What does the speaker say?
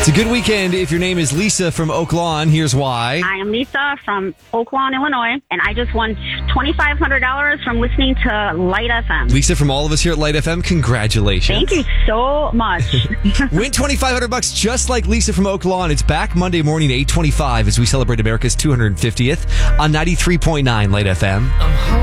It's a good weekend if your name is Lisa from Oak Lawn. Here's why. I am Lisa from Oak Lawn, Illinois, and I just won $2,500 from listening to Light FM. Lisa from all of us here at Light FM, congratulations. Thank you so much. Win $2,500 just like Lisa from Oak Lawn. It's back Monday morning at 8:25 as we celebrate America's 250th on 93.9 Light FM.